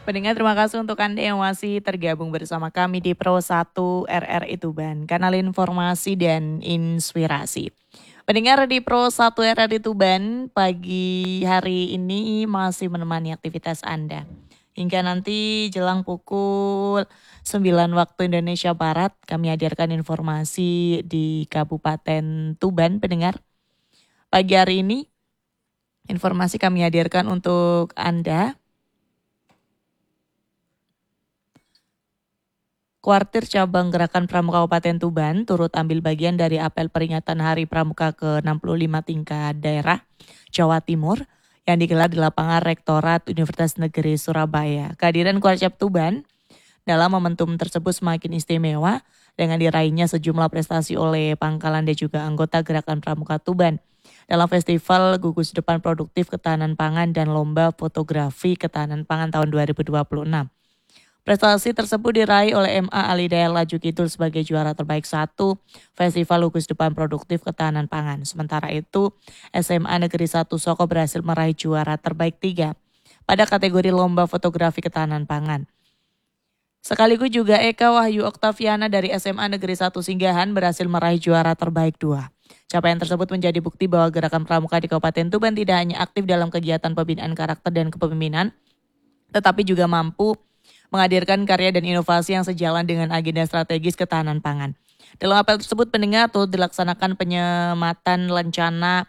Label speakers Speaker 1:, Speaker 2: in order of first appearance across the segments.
Speaker 1: Pendengar, terima kasih untuk Anda yang masih tergabung bersama kami di Pro 1 RRI Tuban, kanal informasi dan inspirasi. Pendengar di Pro 1 RRI Tuban, pagi hari ini masih menemani aktivitas Anda. Hingga nanti jelang pukul 9 waktu Indonesia Barat, kami hadirkan informasi di Kabupaten Tuban, pendengar. Pagi hari ini, informasi kami hadirkan untuk Anda. Kuartir Cabang Gerakan Pramuka Kabupaten Tuban turut ambil bagian dari apel peringatan Hari Pramuka ke-65 tingkat daerah Jawa Timur yang digelar di lapangan Rektorat Universitas Negeri Surabaya. Kehadiran Kuarcap Tuban dalam momentum tersebut semakin istimewa dengan diraihnya sejumlah prestasi oleh pangkalan dan juga anggota Gerakan Pramuka Tuban dalam Festival Gugus Depan Produktif Ketahanan Pangan dan Lomba Fotografi Ketahanan Pangan tahun 2026. Prestasi tersebut diraih oleh MA Alidaya Laju Kidul sebagai juara terbaik 1 Festival Gugus Depan Produktif Ketahanan Pangan. Sementara itu, SMA Negeri 1 Soko berhasil meraih juara terbaik 3 pada kategori Lomba Fotografi Ketahanan Pangan. Sekaligus juga Eka Wahyu Oktaviana dari SMA Negeri 1 Singgahan berhasil meraih juara terbaik 2. Capaian tersebut menjadi bukti bahwa Gerakan Pramuka di Kabupaten Tuban tidak hanya aktif dalam kegiatan pembinaan karakter dan kepemimpinan, tetapi juga mampu menghadirkan karya dan inovasi yang sejalan dengan agenda strategis ketahanan pangan. Dalam apel tersebut pendengar turut dilaksanakan penyematan lencana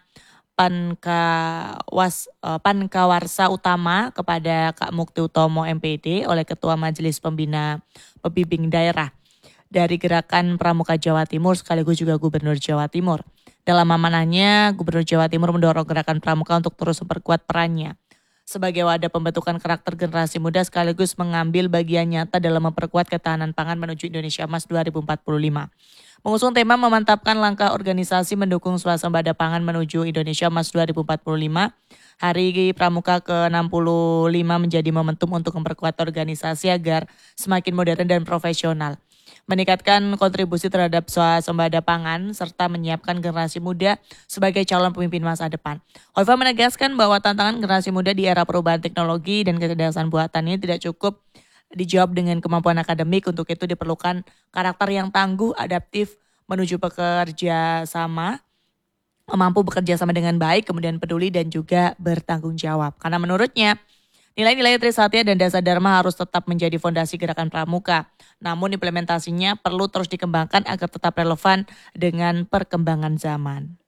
Speaker 1: Pankawarsa Utama kepada Kak Mukti Utomo MPD oleh Ketua Majelis Pembina Pembimbing Daerah dari Gerakan Pramuka Jawa Timur sekaligus juga Gubernur Jawa Timur. Dalam amanahnya, Gubernur Jawa Timur mendorong Gerakan Pramuka untuk terus memperkuat perannya sebagai wadah pembentukan karakter generasi muda sekaligus mengambil bagian nyata dalam memperkuat ketahanan pangan menuju Indonesia Emas 2045. Mengusung tema memantapkan langkah organisasi mendukung swasembada pangan menuju Indonesia Emas 2045, Hari Pramuka ke-65 menjadi momentum untuk memperkuat organisasi agar semakin modern dan profesional, meningkatkan kontribusi terhadap swasembada pangan, serta menyiapkan generasi muda sebagai calon pemimpin masa depan. Khofifah menegaskan bahwa tantangan generasi muda di era perubahan teknologi dan kecerdasan buatan ini tidak cukup dijawab dengan kemampuan akademik. Untuk itu diperlukan karakter yang tangguh, adaptif, menuju bekerja sama, mampu bekerja sama dengan baik, kemudian peduli dan juga bertanggung jawab. Karena menurutnya, nilai-nilai Trisatya dan Dasar Dharma harus tetap menjadi fondasi Gerakan Pramuka. Namun implementasinya perlu terus dikembangkan agar tetap relevan dengan perkembangan zaman.